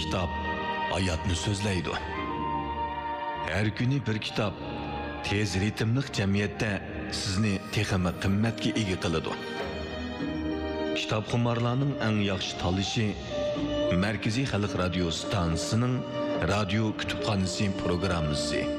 kitap hayatni so'zlaydi. Her günü bir kitap tez ritmlik jamiyatda sizni texmi qimmatga ega qiladi. Kitobxumarlarning eng yaxshi tanlashi Markaziy Xalq radio stansiyasining radio kutubxonasi programmasi.